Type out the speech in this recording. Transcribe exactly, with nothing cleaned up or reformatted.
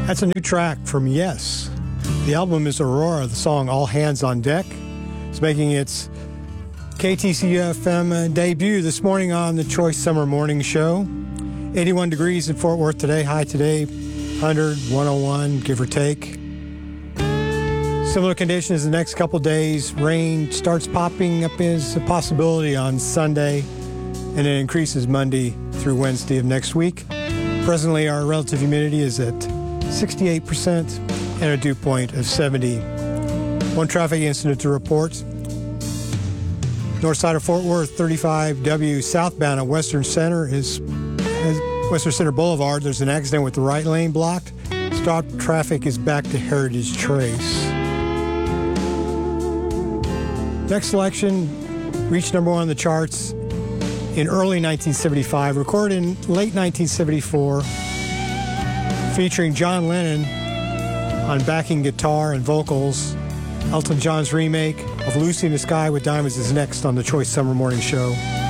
That's a new track from Yes. The album is Aurora. The song All Hands on Deck is making its K T C F M uh, debut this morning on the Choice Summer Morning Show. eighty-one degrees in Fort Worth today. High today, one hundred, one oh one, give or take. Similar conditions the next couple days. Rain starts popping up as a possibility on Sunday, and it increases Monday through Wednesday of next week. Presently, our relative humidity is at sixty-eight percent and a dew point of seventy. One traffic incident to report. North side of Fort Worth, thirty-five W southbound at Western Center is Western Center Boulevard. There's an accident with the right lane blocked. Stop traffic is back to Heritage Trace. Next selection reached number one on the charts in early nineteen seventy-five, recorded in late nineteen seventy-four, featuring John Lennon on backing guitar and vocals. Elton John's remake of Lucy in the Sky with Diamonds is next on the Choice Summer Morning Show.